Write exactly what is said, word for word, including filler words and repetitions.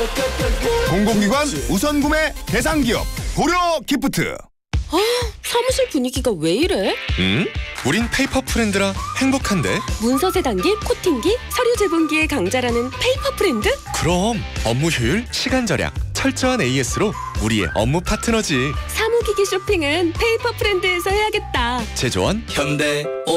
공공기관 우선 구매 대상 기업 고려 기프트. 아, 사무실 분위기가 왜 이래? 음? 우린 페이퍼 프렌드라 행복한데? 문서세 단기, 코팅기, 서류 제본기의 강자라는 페이퍼 프렌드? 그럼 업무 효율, 시간 절약, 철저한 에이에스로 우리의 업무 파트너지. 사무기기 쇼핑은 페이퍼 프렌드에서 해야겠다. 제조원 현대